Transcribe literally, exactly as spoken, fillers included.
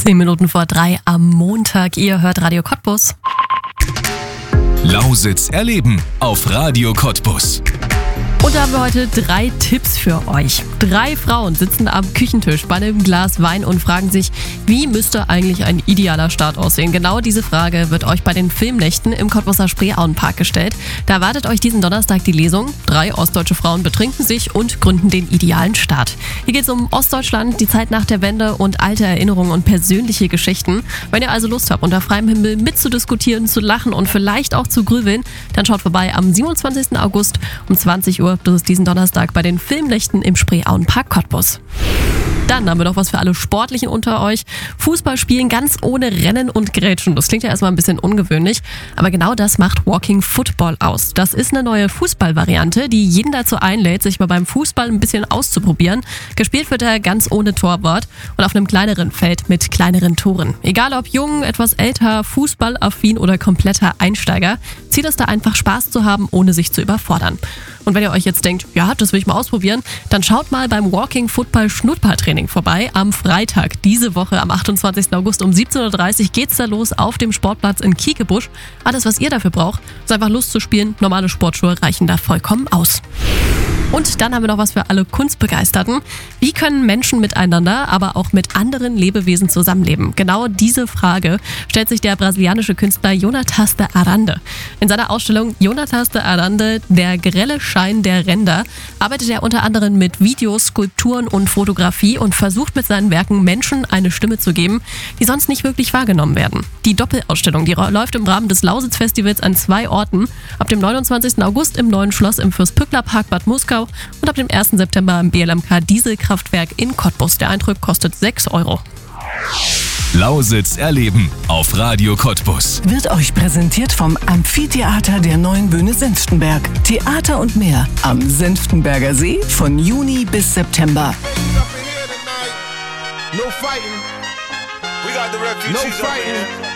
Zehn Minuten vor drei am Montag. Ihr hört Radio Cottbus. Lausitz erleben auf Radio Cottbus. Und da haben wir heute drei Tipps für euch. Drei Frauen sitzen am Küchentisch bei einem Glas Wein und fragen sich, wie müsste eigentlich ein idealer Start aussehen? Genau diese Frage wird euch bei den Filmnächten im Cottbuser Spreeauenpark gestellt. Da erwartet euch diesen Donnerstag die Lesung. Drei ostdeutsche Frauen betrinken sich und gründen den idealen Start. Hier geht es um Ostdeutschland, die Zeit nach der Wende und alte Erinnerungen und persönliche Geschichten. Wenn ihr also Lust habt, unter freiem Himmel mitzudiskutieren, zu lachen und vielleicht auch zu grübeln, dann schaut vorbei am siebenundzwanzigsten August um zwanzig Uhr. Das ist diesen Donnerstag bei den Filmnächten im Spreeauenpark Cottbus. Dann haben wir noch was für alle Sportlichen unter euch. Fußball spielen ganz ohne Rennen und Grätschen. Das klingt ja erstmal ein bisschen ungewöhnlich, aber genau das macht Walking Football aus. Das ist eine neue Fußballvariante, die jeden dazu einlädt, sich mal beim Fußball ein bisschen auszuprobieren. Gespielt wird er ganz ohne Torwart und auf einem kleineren Feld mit kleineren Toren. Egal ob jung, etwas älter, fußballaffin oder kompletter Einsteiger, Ziel ist da einfach Spaß zu haben, ohne sich zu überfordern. Und wenn ihr euch jetzt denkt, ja, das will ich mal ausprobieren, dann schaut mal beim Walking Football Schnuppertraining vorbei. Am Freitag, diese Woche, am achtundzwanzigsten August um siebzehn Uhr dreißig geht's da los auf dem Sportplatz in Kiekebusch. Alles, was ihr dafür braucht, ist einfach Lust zu spielen. Normale Sportschuhe reichen da vollkommen aus. Und dann haben wir noch was für alle Kunstbegeisterten. Wie können Menschen miteinander, aber auch mit anderen Lebewesen zusammenleben? Genau diese Frage stellt sich der brasilianische Künstler Jonatas de Arande. In seiner Ausstellung Jonatas de Arande, der grelle Schein der Ränder, arbeitet er unter anderem mit Videos, Skulpturen und Fotografie und versucht mit seinen Werken Menschen eine Stimme zu geben, die sonst nicht wirklich wahrgenommen werden. Die Doppelausstellung, die läuft im Rahmen des Lausitz-Festivals an zwei Orten. Ab dem neunundzwanzigsten August im Neuen Schloss im Fürst-Pückler-Park Bad Muskau und ab dem ersten September im B L M K Dieselkraftwerk in Cottbus. Der Eintritt kostet sechs Euro. Lausitz erleben auf Radio Cottbus. Wird euch präsentiert vom Amphitheater der Neuen Bühne Senftenberg. Theater und mehr am Senftenberger See von Juni bis September. No fighting. We got the refugees. No fighting.